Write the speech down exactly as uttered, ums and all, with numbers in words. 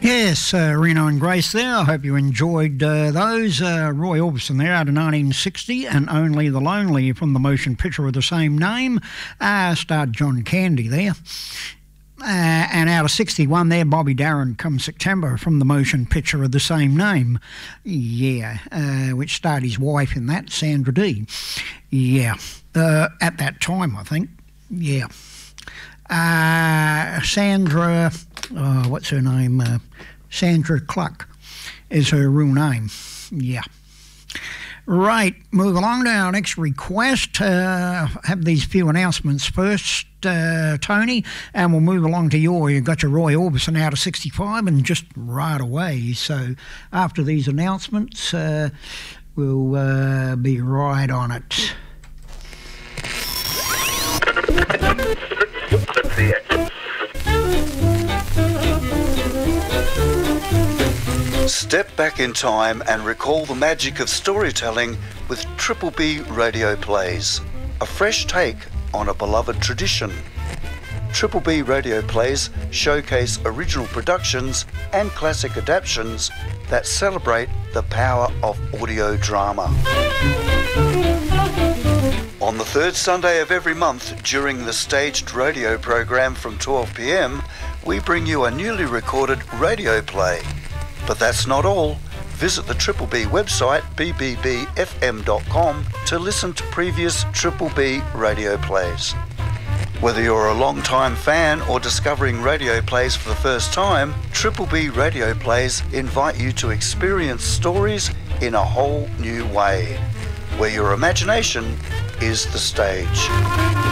Yes, uh, Reno and Grace there. I hope you enjoyed uh, those. Uh, Roy Orbison there out of nineteen sixty, and Only the Lonely from the motion picture of the same name. Uh, starred John Candy there. Uh, and out of sixty-one there, Bobby Darin, Come September, from the motion picture of the same name. Yeah, uh, which starred his wife in that, Sandra Dee. Yeah, uh, at that time, I think. Yeah. Uh, Sandra, oh, what's her name? Uh, Sandra Cluck is her real name. Yeah. Right, move along to our next request. Uh, have these few announcements first, uh, Tony, and we'll move along to your, you've got your Roy Orbison out of sixty-five and just right away. So after these announcements, uh, we'll uh, be right on it. Step back in time and recall the magic of storytelling with Triple B Radio Plays, a fresh take on a beloved tradition. Triple B Radio Plays showcase original productions and classic adaptations that celebrate the power of audio drama. On the third Sunday of every month during the staged radio program from twelve p m, we bring you a newly recorded radio play. But that's not all. Visit the Triple B website, b b b f m dot com, to listen to previous Triple B radio plays. Whether you're a long-time fan or discovering radio plays for the first time, Triple B Radio Plays invite you to experience stories in a whole new way, where your imagination is the stage.